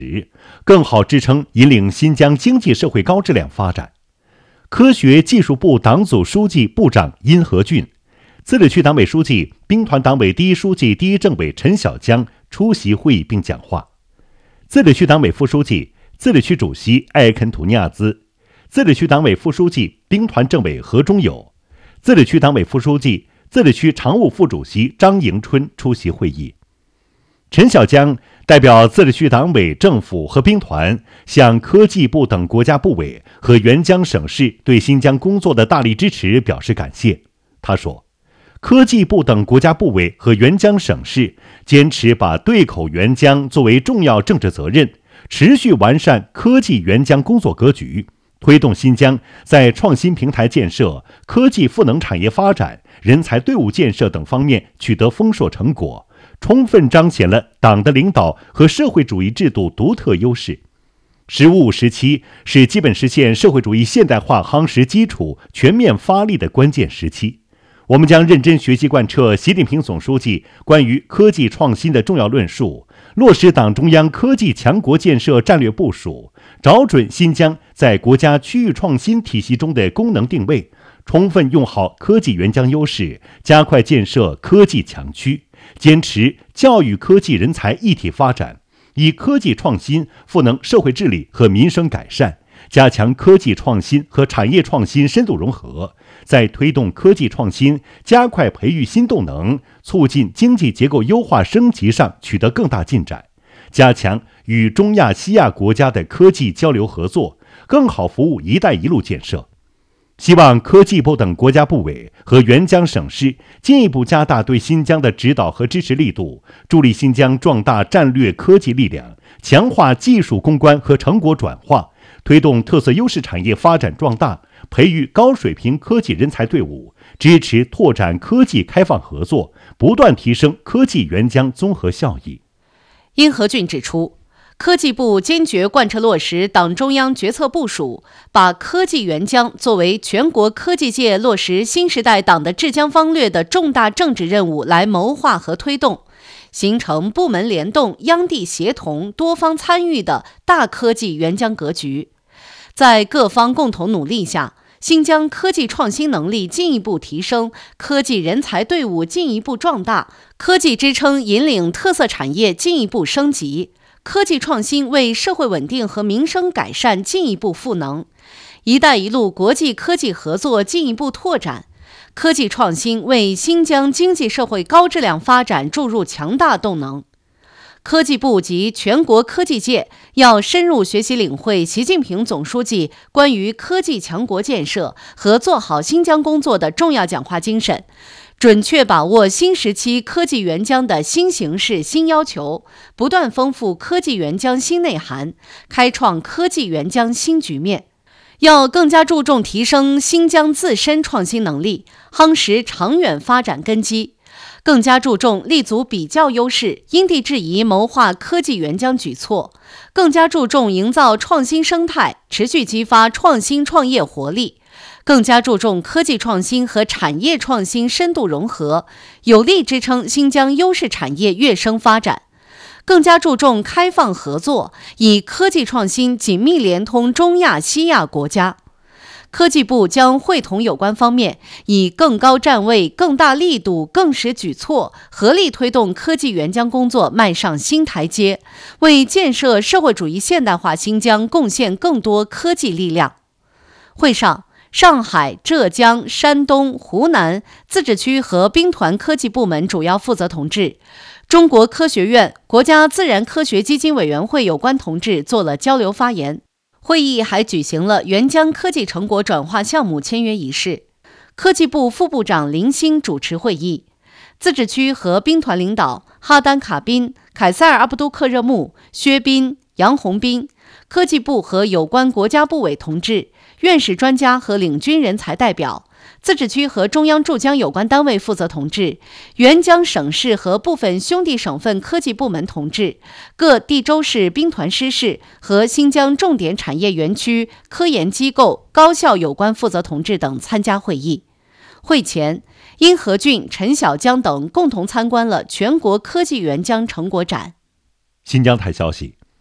更好支撑引领新疆经济社会高质量发展。科学技术部党组书记部长殷和俊、自治区党委书记、兵团党委第一书记、第一政委陈小江出席会议并讲话。自治区党委副书记、自治区主席艾肯图尼亚兹、自治区党委副书记、兵团政委何忠友、自治区党委副书记、自治区常务副主席张迎春出席会议。陈小江代表自治区党委政府和兵团向科技部等国家部委和援疆省市对新疆工作的大力支持表示感谢。他说，科技部等国家部委和援疆省市坚持把对口援疆作为重要政治责任，持续完善科技援疆工作格局，推动新疆在创新平台建设、科技赋能产业发展、人才队伍建设等方面取得丰硕成果，充分彰显了党的领导和社会主义制度独特优势。“15+5”时期是基本实现社会主义现代化夯实基础、全面发力的关键时期。我们将认真学习贯彻习近平总书记关于科技创新的重要论述，落实党中央科技强国建设战略部署，找准新疆在国家区域创新体系中的功能定位，充分用好科技援疆优势，加快建设科技强区，坚持教育科技人才一体发展，以科技创新赋能社会治理和民生改善，加强科技创新和产业创新深度融合，在推动科技创新、加快培育新动能、促进经济结构优化升级上取得更大进展，加强与中亚、西亚国家的科技交流合作，更好服务“一带一路”建设。希望科技部等国家部委和援疆省市进一步加大对新疆的指导和支持力度，助力新疆壮大战略科技力量，强化技术攻关和成果转化，推动特色优势产业发展壮大，培育高水平科技人才队伍，支持拓展科技开放合作，不断提升科技援疆综合效益。 殷和俊指出，科技部坚决贯彻落实党中央决策部署，把科技援疆作为全国科技界落实新时代党的治疆方略的重大政治任务来谋划和推动，形成部门联动、央地协同、多方参与的大科技援疆格局。在各方共同努力下，新疆科技创新能力进一步提升，科技人才队伍进一步壮大，科技支撑引领特色产业进一步升级，科技创新为社会稳定和民生改善进一步赋能，“一带一路”国际科技合作进一步拓展，科技创新为新疆经济社会高质量发展注入强大动能。科技部及全国科技界要深入学习领会习近平总书记关于科技强国建设和做好新疆工作的重要讲话精神，准确把握新时期科技援疆的新形势、新要求，不断丰富科技援疆新内涵，开创科技援疆新局面。要更加注重提升新疆自身创新能力，夯实长远发展根基，更加注重立足比较优势，因地制宜谋划科技援疆举措，更加注重营造创新生态，持续激发创新创业活力，更加注重科技创新和产业创新深度融合，有力支撑新疆优势产业跃升发展，更加注重开放合作，以科技创新紧密联通中亚、西亚国家。科技部将会同有关方面，以更高站位、更大力度、更实举措，合力推动科技援疆工作迈上新台阶，为建设社会主义现代化新疆贡献更多科技力量。会上，上海、浙江、山东、湖南自治区和兵团科技部门主要负责同志，中国科学院、国家自然科学基金委员会有关同志做了交流发言。会议还举行了援疆科技成果转化项目签约仪式。科技部副部长林星主持会议，自治区和兵团领导哈丹卡宾、凯塞尔阿布都克热木、薛斌、杨红斌，科技部和有关国家部委同志、院士专家和领军人才代表，自治区和中央驻疆有关单位负责同志，援疆省市和部分兄弟省份科技部门同志，各地州市兵团师事和新疆重点产业园区、科研机构、高校有关负责同志等参加会议。会前，殷和俊、陈小江等共同参观了全国科技援疆成果展。 新疆台消息，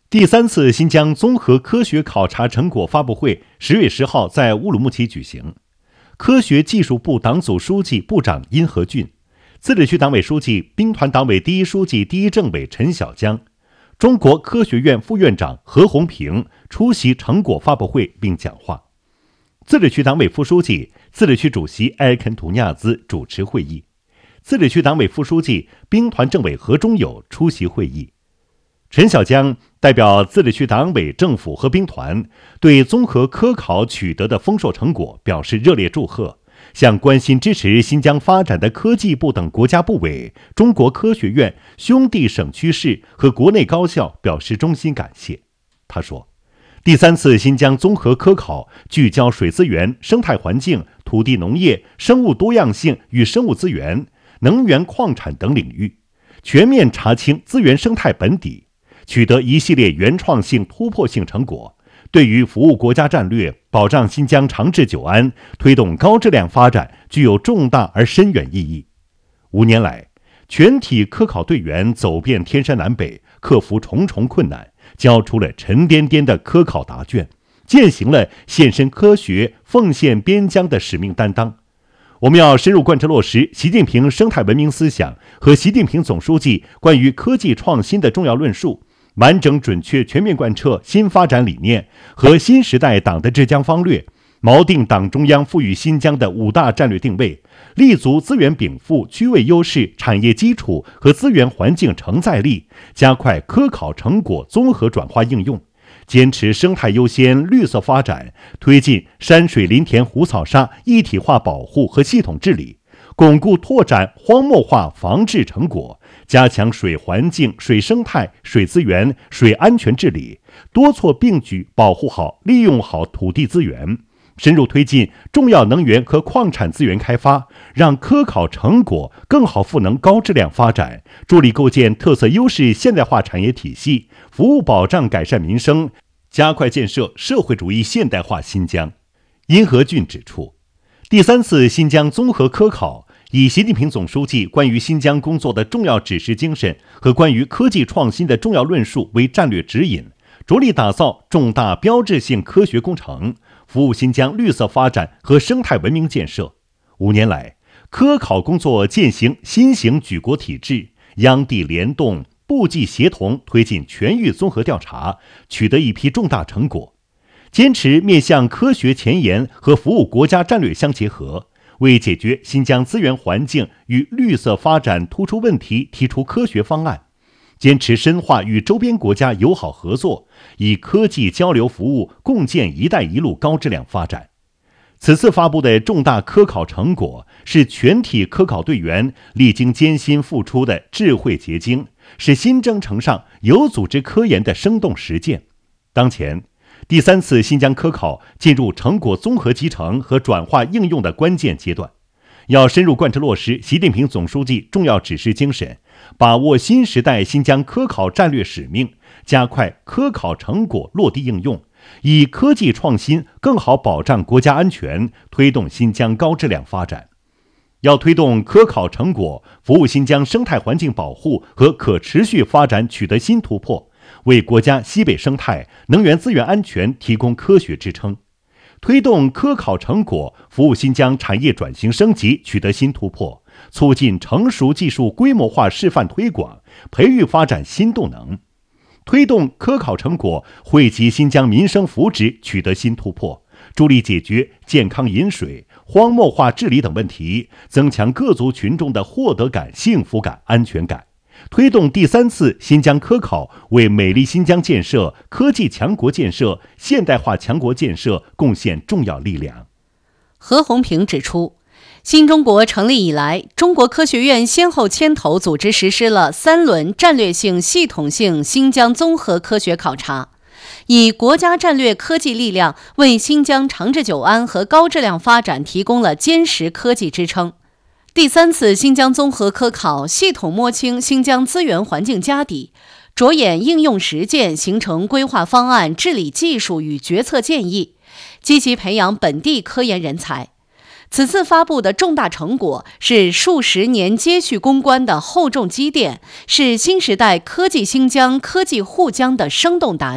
第3次新疆综合科学考察成果发布会10月10号在乌鲁木齐举行。科学技术部党组书记、部长殷和俊，自治区党委书记、兵团党委第一书记、第一政委陈小江，中国科学院副院长何红平出席成果发布会并讲话。自治区党委副书记、自治区主席埃尔肯图尼亚兹主持会议。自治区党委副书记、兵团政委何忠友出席会议。陈小江代表自治区党委政府和兵团对综合科考取得的丰硕成果表示热烈祝贺，向关心支持新疆发展的科技部等国家部委、中国科学院、兄弟省区市和国内高校表示衷心感谢。他说，第3次新疆综合科考聚焦水资源、生态环境、土地农业、生物多样性与生物资源、能源矿产等领域，全面查清资源生态本底，取得一系列原创性、突破性成果，对于服务国家战略、保障新疆长治久安、推动高质量发展具有重大而深远意义。5年来，全体科考队员走遍天山南北，克服重重困难，交出了沉甸甸的科考答卷，践行了献身科学、奉献边疆的使命担当。我们要深入贯彻落实习近平生态文明思想和习近平总书记关于科技创新的重要论述，完整准确全面贯彻新发展理念和新时代党的治疆方略，锚定党中央赋予新疆的5大战略定位，立足资源禀赋、区位优势、产业基础和资源环境承载力，加快科考成果综合转化应用，坚持生态优先、绿色发展，推进山水林田湖草沙一体化保护和系统治理，巩固拓展荒漠化防治成果，加强水环境、水生态、水资源、水安全治理，多措并举保护好、利用好土地资源，深入推进重要能源和矿产资源开发，让科考成果更好赋能高质量发展，助力构建特色优势现代化产业体系，服务保障改善民生，加快建设社会主义现代化新疆。殷和俊指出，第3次新疆综合科考以习近平总书记关于新疆工作的重要指示精神和关于科技创新的重要论述为战略指引，着力打造重大标志性科学工程，服务新疆绿色发展和生态文明建设。5年来，科考工作践行新型举国体制，央地联动、部际协同推进全域综合调查，取得一批重大成果。坚持面向科学前沿和服务国家战略相结合，为解决新疆资源环境与绿色发展突出问题提出科学方案，坚持深化与周边国家友好合作，以科技交流服务共建“一带一路”高质量发展。此次发布的重大科考成果是全体科考队员历经艰辛付出的智慧结晶，是新征程上有组织科研的生动实践。当前，第3次新疆科考进入成果综合集成和转化应用的关键阶段，要深入贯彻落实习近平总书记重要指示精神，把握新时代新疆科考战略使命，加快科考成果落地应用，以科技创新更好保障国家安全，推动新疆高质量发展。要推动科考成果服务新疆生态环境保护和可持续发展取得新突破，为国家西北生态、能源资源安全提供科学支撑；推动科考成果服务新疆产业转型升级取得新突破，促进成熟技术规模化示范推广，培育发展新动能；推动科考成果惠及新疆民生福祉取得新突破，助力解决健康饮水、荒漠化治理等问题，增强各族群众的获得感、幸福感、安全感，推动第3次新疆科考为美丽新疆建设、科技强国建设、现代化强国建设贡献重要力量。 何红平指出，新中国成立以来，中国科学院先后牵头组织实施了3轮战略性、系统性新疆综合科学考察，以国家战略科技力量为新疆长治久安和高质量发展提供了坚实科技支撑。第3次新疆综合科考系统摸清新疆资源环境家底，着眼应用实践，形成规划方案、治理技术与决策建议，积极培养本地科研人才。 此次发布的重大成果是数十年接续攻关的厚重积淀，是新时代科技新疆、科技沪江的生动答